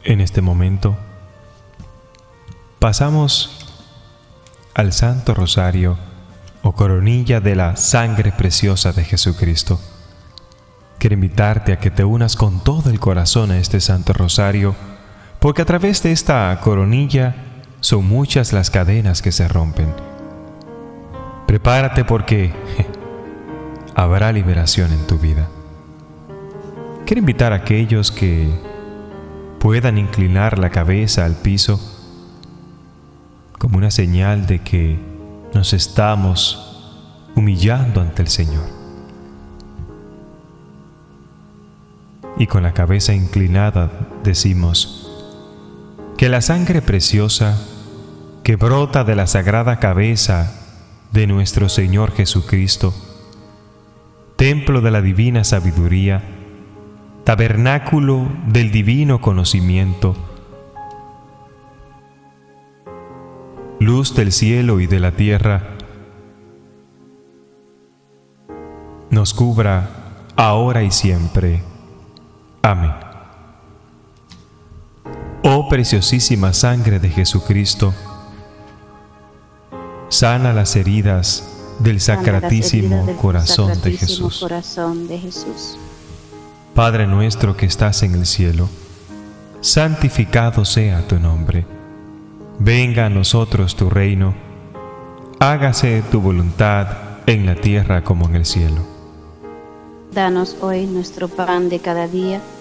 En este momento pasamos al Santo Rosario o coronilla de la sangre preciosa de Jesucristo. Quiero invitarte a que te unas con todo el corazón a este Santo Rosario, porque a través de esta coronilla son muchas las cadenas que se rompen. Prepárate porque habrá liberación en tu vida. Quiero invitar a aquellos que puedan inclinar la cabeza al piso como una señal de que nos estamos humillando ante el Señor. Y con la cabeza inclinada decimos que la sangre preciosa que brota de la sagrada cabeza de nuestro Señor Jesucristo, templo de la divina sabiduría, tabernáculo del divino conocimiento, luz del cielo y de la tierra, nos cubra ahora y siempre. Amén. Oh preciosísima sangre de Jesucristo, sana las heridas del sacratísimo corazón de Jesús. Padre nuestro que estás en el cielo, santificado sea tu nombre. Venga a nosotros tu reino. Hágase tu voluntad en la tierra como en el cielo. Danos hoy nuestro pan de cada día.